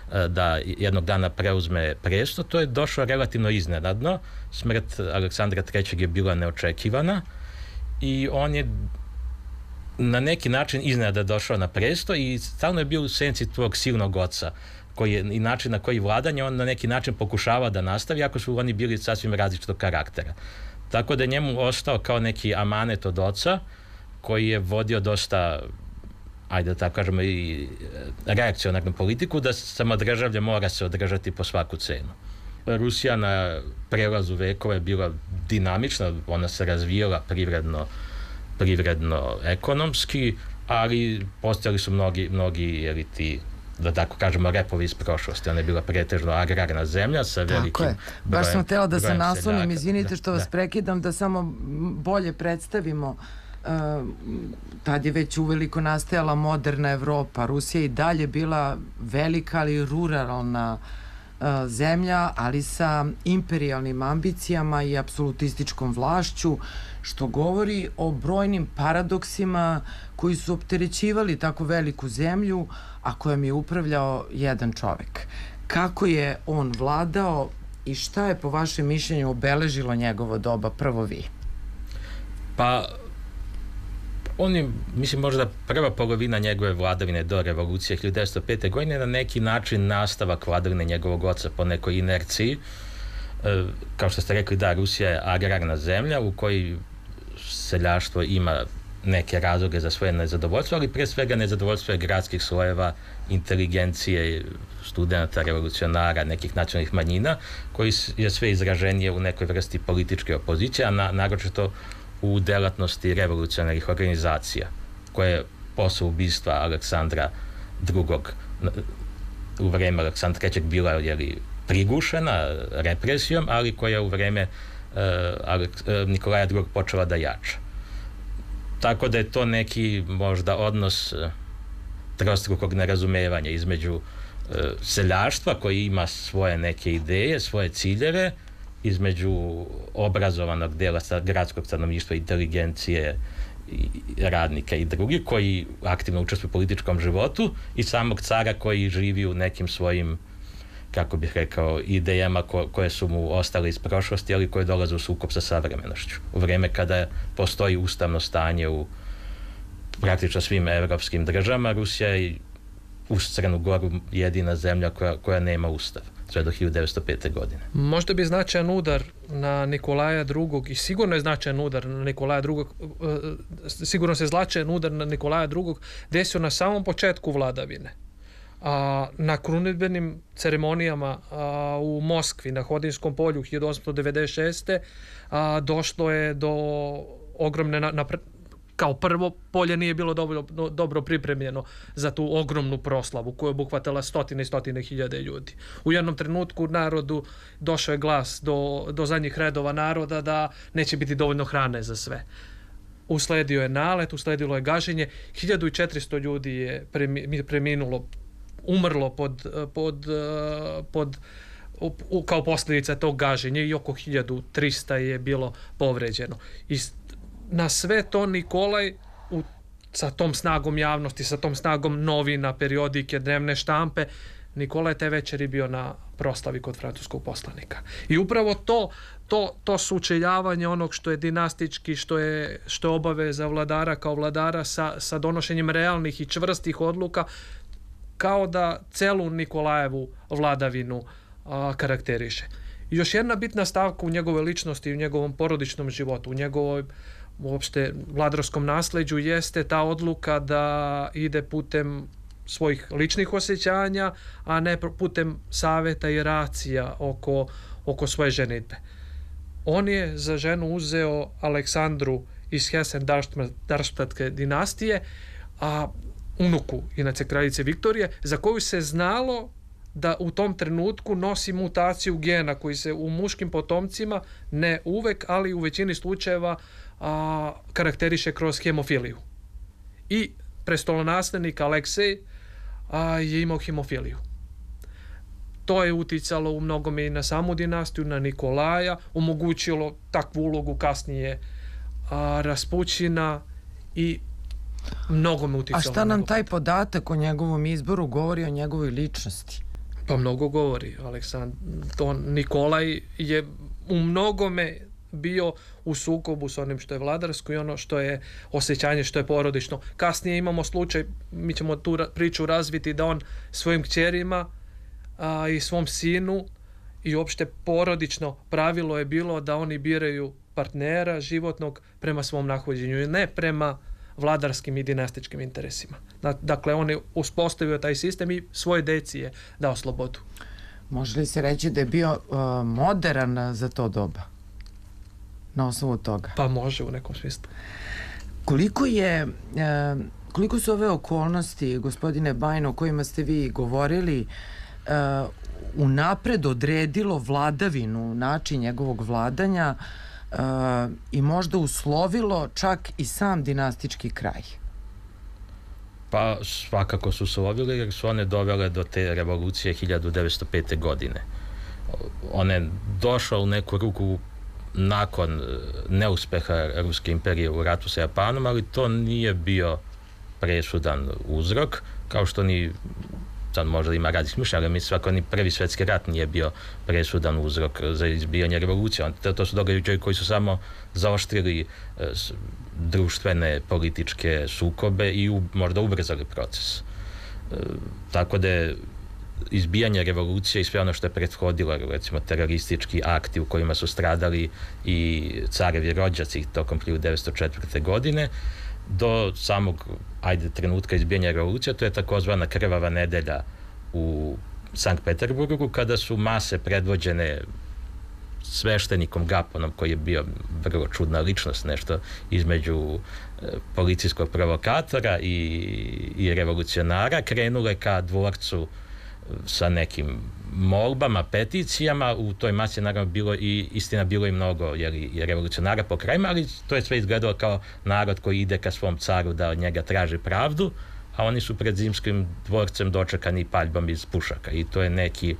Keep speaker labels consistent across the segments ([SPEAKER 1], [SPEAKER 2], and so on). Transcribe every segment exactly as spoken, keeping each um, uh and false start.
[SPEAKER 1] da jednog dana preuzme presto, to je došlo relativno iznenadno. Smrt Aleksandra trećeg je bila neočekivana i on je na neki način iznenada došao na presto i stalno je bio u senci tvog silnog oca, koji je i način na koji vladanje on na neki način pokušava da nastavi, ako su oni bili sasvim različitog karaktera. Tako da je njemu ostao kao neki amanet od oca, koji je vodio dosta, ajde da tako kažemo, i reakcionarnu politiku, da samodržavlje mora se održati po svaku cenu. Rusija na prelazu vekova je bila dinamična, ona se razvijala privredno, privredno ekonomski, ali postojali su mnogi, mnogi eliti, da tako kažemo, repovi iz prošlosti. Ona je bila pretežno agrarna zemlja sa velikim
[SPEAKER 2] tako je. Baš
[SPEAKER 1] brojem,
[SPEAKER 2] sam htjela da se naslonim,
[SPEAKER 1] seljaka.
[SPEAKER 2] izvinite
[SPEAKER 1] Da,
[SPEAKER 2] što vas
[SPEAKER 1] da.
[SPEAKER 2] prekidam, da samo bolje predstavimo. Uh, tad je već uveliko nastajala moderna Evropa. Rusija je i dalje bila velika, ali ruralna uh, zemlja, ali sa imperijalnim ambicijama i apsolutističkom vlašću, što govori o brojnim paradoksima koji su opterećivali tako veliku zemlju, a kojom je upravljao jedan čovek. Kako je on vladao i šta je po vašem mišljenju obeležilo njegovo doba, prvo vi?
[SPEAKER 1] Pa on je, mislim, možda prva polovina njegove vladavine do revolucije hiljadu devetsto pete. godine na neki način nastavak vladavine njegovog oca po nekoj inerciji. E, kao što ste rekli, da, Rusija je agrarna zemlja u kojoj seljaštvo ima neke razloge za svoje nezadovoljstvo, ali pre svega nezadovoljstvo je gradskih slojeva, inteligencije, studenta, revolucionara, nekih nacionalnih manjina, koji je sve izraženije u nekoj vrsti političke opozicije, a na, naročito u delatnosti revolucionarnih organizacija, koje je posle ubistva Aleksandra drugog u vreme Aleksandra trećeg bila jeli, prigušena represijom, ali koja u vreme uh, uh, Nikolaja drugog počela da jača. Tako da je to neki možda odnos uh, trostrukog nerazumevanja između uh, seljaštva koji ima svoje neke ideje, svoje ciljeve, između obrazovanog dela gradskog stanovništva, inteligencije, i radnika i drugi koji aktivno učestvuju u političkom životu i samog cara koji živi u nekim svojim, kako bih rekao, idejama ko, koje su mu ostale iz prošlosti, ali koje dolaze u sukob sa savremenošću. U vreme kada postoji ustavno stanje u praktično svim evropskim državama, Rusija je uz Crnu Goru jedina zemlja koja, koja nema ustav sve do hiljadu devetsto pete. godine.
[SPEAKER 3] Možda bi značajan udar na Nikolaja drugog i sigurno je značajan udar na Nikolaja drugog, sigurno se značajan udar na Nikolaja drugog desio na samom početku vladavine. A, na krunidbenim ceremonijama a, u Moskvi na Hodinskom polju hiljadu osamsto devedeset šeste. A, došlo je do ogromne na, na, kao prvo, polje nije bilo dobro, dobro pripremljeno za tu ogromnu proslavu koju je obuhvatala stotine i stotine hiljade ljudi. U jednom trenutku u narodu došao je glas do, do zadnjih redova naroda da neće biti dovoljno hrane za sve. Usledio je nalet, usledilo je gaženje, hiljadu četiristo ljudi je preminulo, umrlo pod, pod, pod, kao posljedica tog gaženja i oko hiljadu trista je bilo povređeno. I na sve to Nikolaj u, sa tom snagom javnosti, sa tom snagom novina, periodike, dnevne štampe, Nikolaj te večeri bio na proslavi kod francuskog poslanika. I upravo to, to, to sučeljavanje onog što je dinastički, što je, što je obaveza vladara kao vladara sa, sa donošenjem realnih i čvrstih odluka, kao da celu Nikolajevu vladavinu a, karakteriše. I još jedna bitna stavka u njegovoj ličnosti i u njegovom porodičnom životu, u njegovoj uopšte vladarskom nasleđu jeste ta odluka da ide putem svojih ličnih osjećanja, a ne putem saveta i racija oko, oko svoje ženitbe. On je za ženu uzeo Aleksandru iz Hessen-Darmstadtske dinastije, a unuku, inače kraljice Viktorije, za koju se znalo da u tom trenutku nosi mutaciju gena koji se u muškim potomcima, ne uvek, ali u većini slučajeva a, karakteriše kroz hemofiliju. I prestolonaslednik Aleksej a, je imao hemofiliju. To je uticalo u mnogome i na samu dinastiju, na Nikolaja, omogućilo takvu ulogu kasnije a, Raspućina i mnogo me uticalo.
[SPEAKER 2] A šta nam taj podatak o njegovom izboru govori o njegovoj ličnosti?
[SPEAKER 3] Pa mnogo govori Aleksandar. To Nikolaj je u mnogome bio u sukobu s onim što je vladarsko i ono što je osjećanje, što je porodično. Kasnije imamo slučaj, mi ćemo tu priču razviti, da on svojim kćerima a, i svom sinu i uopšte porodično pravilo je bilo da oni biraju partnera životnog prema svom nahođenju i ne prema vladarskim i dinastičkim interesima. Dakle, on je uspostavio taj sistem i svoje deci je dao slobodu.
[SPEAKER 2] Može li se reći da je bio uh, modern za to doba? Na osnovu toga?
[SPEAKER 3] Pa može u nekom smislu.
[SPEAKER 2] Koliko je, uh, koliko su ove okolnosti, gospodine Bajno, o kojima ste vi govorili, uh, unapred odredilo vladavinu, način njegovog vladanja uh, i možda uslovilo čak i sam dinastički kraj?
[SPEAKER 1] Pa svakako su uslovili, jer su one dovele do te revolucije hiljadu devetsto pete. godine. Ona je došla u neku ruku nakon neuspeha Ruske imperije u ratu sa Japanom, ali to nije bio presudan uzrok, kao što ni, sad možda ima različitih mišljenja, ali mi svako ni prvi svetski rat nije bio presudan uzrok za izbijanje revolucije. To, to su događaji koji su samo zaoštrili e, društvene, političke sukobe i u, možda ubrzali proces. E, tako da je izbijanje revolucije i sve ono što je prethodilo, recimo teroristički akti u kojima su stradali i carevi rođaci tokom hiljadu devetsto četvrte. godine, do samog, ajde, trenutka izbijanja revolucije, to je takozvana krvava nedelja u Sankt Peterburgu, kada su mase predvođene sveštenikom Gaponom, koji je bio vrlo čudna ličnost, nešto između e, policijskog provokatora i, i revolucionara, krenule ka dvorcu sa nekim molbama, peticijama. U toj masi naravno bilo i, istina, bilo i mnogo jeli, revolucionara po krajima, ali to je sve izgledalo kao narod koji ide ka svom caru da od njega traži pravdu, a oni su pred Zimskim dvorcem dočekani paljbom iz pušaka. I to je neki,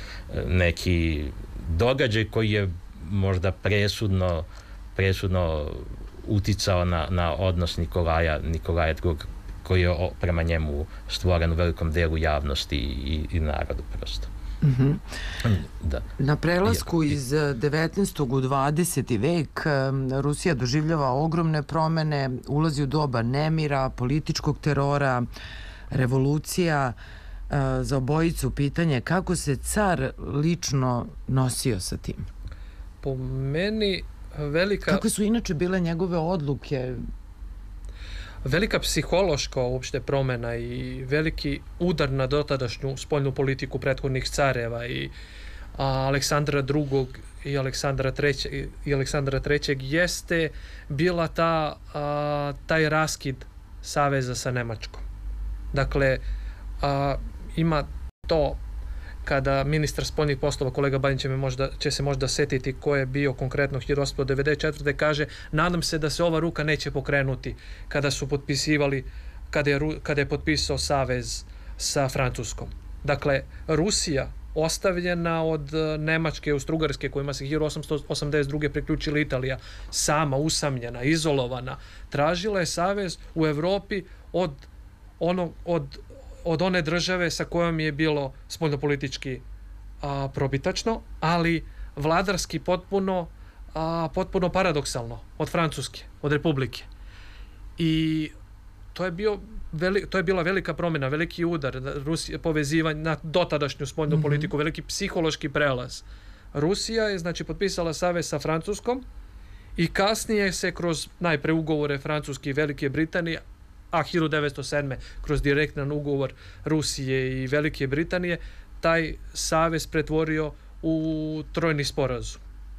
[SPEAKER 1] neki događaj koji je možda presudno, presudno uticao na, na odnos Nikolaja, Nikolaja drugog, koji je prema njemu stvoren u velikom delu javnosti i, i narodu prosto.
[SPEAKER 2] Mm-hmm.
[SPEAKER 1] Da.
[SPEAKER 2] Na prelasku iz devetnaestog u dvadeseti vek Rusija doživljava ogromne promene, ulazi u doba nemira, političkog terora, revolucija. Za obojicu pitanje kako se car lično nosio sa tim?
[SPEAKER 3] Po meni velika...
[SPEAKER 2] Kako su inače bile njegove odluke?
[SPEAKER 3] Velika psihološka uopšte promjena i veliki udar na dotadašnju spoljnu politiku prethodnih careva i a, Aleksandra drugog i Aleksandra trećeg i Aleksandra trećeg jeste bila ta, a, taj raskid saveza sa Nemačkom. Dakle, a, ima to kada ministar spoljnih poslova, kolega Bajin će, me možda, će se možda setiti ko je bio konkretno hiljadu osamsto devedeset četvrte. kaže, nadam se da se ova ruka neće pokrenuti kada su potpisivali, kada je, kada je potpisao savez sa Francuskom. Dakle, Rusija ostavljena od Nemačke i Austrougarske, kojima se hiljadu osamsto osamdeset druge priključila Italija, sama, usamljena, izolovana, tražila je savez u Evropi od, ono, od od one države sa kojom je bilo spoljnopolitički a, probitačno, ali vladarski potpuno, a, potpuno paradoksalno od Francuske, od Republike. I to je, bio veli, to je bila velika promjena, veliki udar Rusija, povezivanje na dotadašnju spoljnu mm-hmm. politiku, veliki psihološki prelaz. Rusija je, znači, potpisala savez sa Francuskom i kasnije se kroz najpre ugovore Francuske i Velike Britanije, a hiljadu devetsto sedme. kroz direktan ugovor Rusije i Velike Britanije, taj savez pretvorio u trojni sporazum.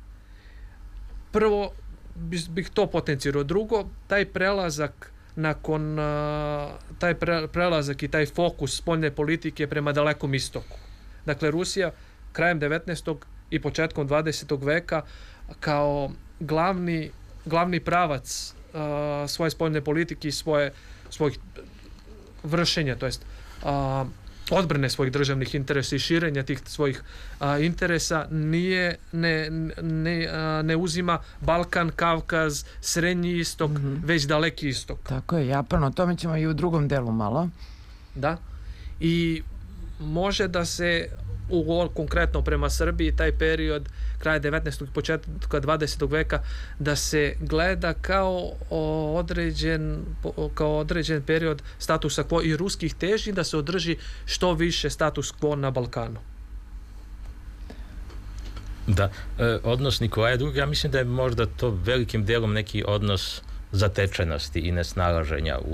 [SPEAKER 3] Prvo bih to potencirao. Drugo, taj prelazak nakon taj prelazak i taj fokus spoljne politike prema dalekom istoku. Dakle, Rusija krajem devetnaestog i početkom dvadesetog veka kao glavni, glavni pravac uh, svoje spoljne politike i svoje svojih vršenja, to jest uh, odbrane svojih državnih interesa i širenja tih svojih a, interesa nije, ne, ne, a, ne uzima Balkan, Kavkaz, Srednji istok, mm-hmm. već daleki istok.
[SPEAKER 2] Tako je, Japan, o tome ćemo i u drugom delu malo.
[SPEAKER 3] Da. I može da se u, konkretno prema Srbiji, taj period kraja devetnaestog i početka dvadesetog veka, da se gleda kao određen, kao određen period statusa quo i ruskih težnji da se održi što više status quo na Balkanu.
[SPEAKER 1] Da, e, odnos Nikolaja drugog, ja mislim da je možda to velikim dijelom neki odnos zatečenosti i nesnalaženja u,